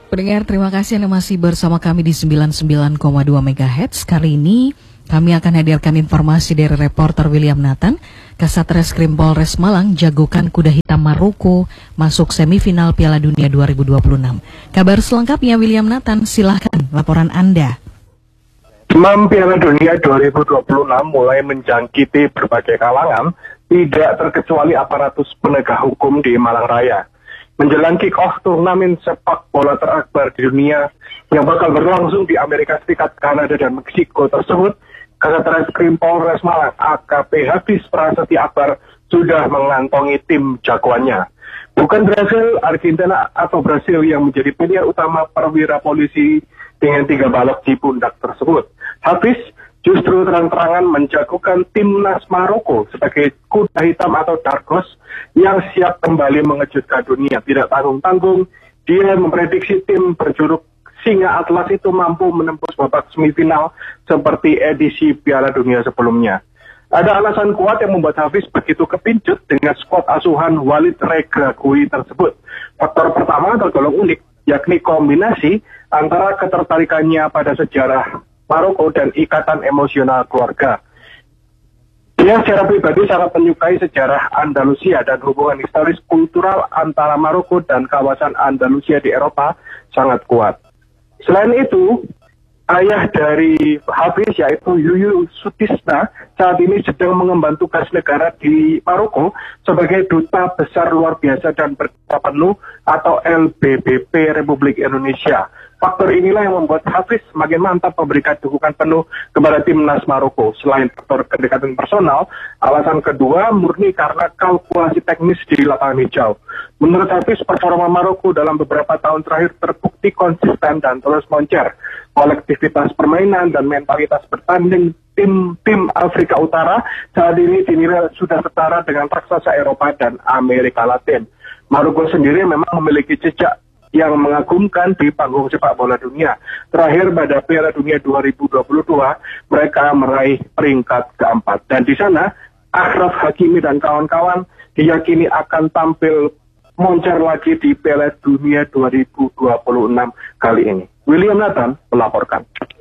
Pendengar, terima kasih Anda masih bersama kami di 99,2 MHz. Kali ini kami akan hadirkan informasi dari reporter William Nathan. Kasat Reskrim Polres Malang jagokan kuda hitam Maroko masuk semifinal Piala Dunia 2026. Kabar selengkapnya William Nathan, silahkan laporan Anda. Demam Piala Dunia 2026 mulai menjangkiti berbagai kalangan, tidak terkecuali aparatus penegak hukum di Malang Raya. Menjelang kick-off turnamen sepak bola terakbar di dunia yang bakal berlangsung di Amerika Serikat, Kanada, dan Meksiko tersebut, Kasat Reskrim Polres Malang AKP Hafiz Prasetya Akbar sudah mengantongi tim jagoannya. Bukan Brasil, Argentina, atau Brasil yang menjadi pilihan utama perwira polisi dengan 3 balok di pundak tersebut. Hafiz justru terang-terangan menjagokan timnas Maroko sebagai kuda hitam atau dark horse yang siap kembali mengejutkan dunia. Tidak tanggung-tanggung, dia memprediksi tim berjuluk Singa Atlas itu mampu menembus babak semifinal seperti edisi Piala Dunia sebelumnya. Ada alasan kuat yang membuat Hafiz begitu kepincut dengan skuad asuhan Walid Regragui tersebut. Faktor pertama tergolong unik, yakni kombinasi antara ketertarikannya pada sejarah Maroko dan ikatan emosional keluarga. Dia secara pribadi sangat menyukai sejarah Andalusia dan hubungan historis kultural antara Maroko dan kawasan Andalusia di Eropa sangat kuat. Selain itu, ayah dari Hafiz yaitu Yuyu Sutisna saat ini sedang mengemban tugas negara di Maroko sebagai duta besar luar biasa dan berkuasa penuh atau LBBP Republik Indonesia. Faktor inilah yang membuat Hafiz semakin mantap memberikan dukungan penuh kepada timnas Maroko. Selain faktor kedekatan personal, alasan kedua murni karena kalkulasi teknis di lapangan hijau. Menurut Hafiz, performa Maroko dalam beberapa tahun terakhir terbukti konsisten dan terus moncer. Kolektivitas permainan dan mentalitas bertanding tim Afrika Utara saat ini dinilai sudah setara dengan raksasa Eropa dan Amerika Latin. Maroko sendiri memang memiliki jejak yang mengagumkan di panggung sepak bola dunia. Terakhir pada Piala Dunia 2022, mereka meraih peringkat keempat. Dan di sana, Achraf Hakimi dan kawan-kawan diyakini akan tampil moncer lagi di Piala Dunia 2026 kali ini. William Nathan melaporkan.